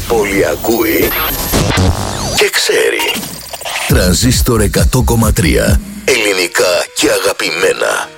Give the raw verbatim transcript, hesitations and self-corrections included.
πόλη ακούει και ξέρει. Τρανζίστορ εκατό κόμμα τρία. Ελληνικά και αγαπημένα.